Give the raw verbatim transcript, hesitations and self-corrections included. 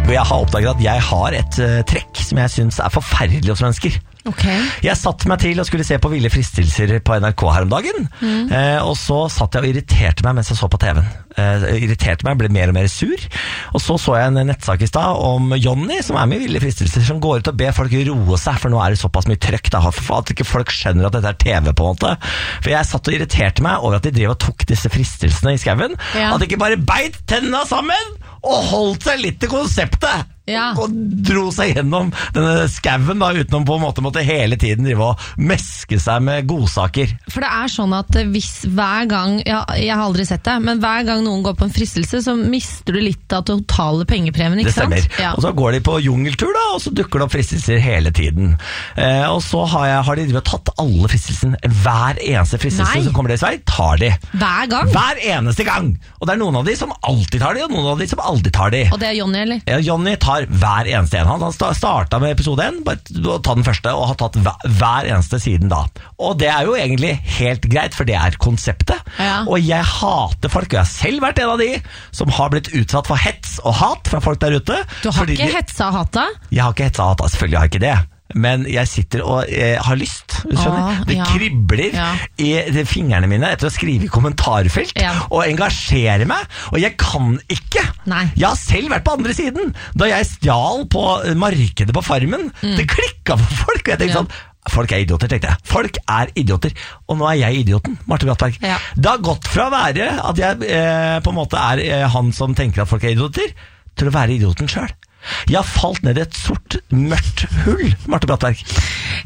Og jeg har oppdaget at jeg har et uh, trekk som jeg synes er forferdelig hos mennesker. Okay. Jeg satt meg til å skulle se på Ville fristelser på N R K her om dagen, mm. eh, og så satt jeg og irriterte meg mens jeg så på T V-en. Eh, irriterte meg, ble mer og mer sur, og så så jeg en nettsak i stad om Jonny, som er med i Ville fristelser, som går ut og ber folk roe seg, for nå er det såpass mye trøkk, da, for at ikke folk skjønner at dette er T V på en måte. For jeg satt og irriterte meg over at de drev og tok disse fristelsene i skauen, ja. At de ikke bare beit tennene sammen og holdt seg litt til konseptet. Ja. Og dro seg gjennom denne skauen da, utenom på en måte måtte hele tiden drive og meske seg med godsaker. For det er sånn at hvis hver gang, ja, jeg har aldri sett det, men hver gang noen går på en fristelse, så mister du litt av totale pengepremien, ikke sant? Det stemmer. Ja. Og så går de på jungeltur da, og så dukker det opp fristelser hele tiden. Eh, og så har, jeg, har de drivet tatt alle fristelsen, hver eneste fristelse Nei. Som kommer deres vei, tar de. Hver gang? Hver eneste gang! Og det er noen av de som alltid tar de, og noen av de som aldri tar de. Og det er Jonny, eller? Ja, Jonny tar hver eneste en. Han starta med episode én, bare ta den første, og har tatt hver eneste siden da. Og det er jo egentlig helt greit, for det er konseptet. Ja. Og jeg hater folk, og jeg har selv vært en av de som har blitt utsatt for hets og hat fra folk der ute. Du har ikke de, hetsa og hata? Jeg har ikke hetsa og hata, selvfølgelig har jeg ikke det. Men jeg sitter og eh, har lyst, skjønner. Det ja. Kribler ja. I fingrene mine etter å skrive i kommentarfelt ja. Og engasjere meg. Og jeg kan ikke. Nei. Jeg har selv vært på andre siden. Da jeg stjal på markedet på Farmen, mm. det klikket for folk. Og jeg tenkte ja. Sånn, folk er idioter, tenkte jeg. Folk er idioter. Og nå er jeg idioten, Marte Brattberg. Ja. Det har gått fra å være at jeg eh, på en måte er eh, han som tenker at folk er idioter, til å være idioten selv. Jeg har falt ned I et sort, mørkt hull, Marte Brattberg.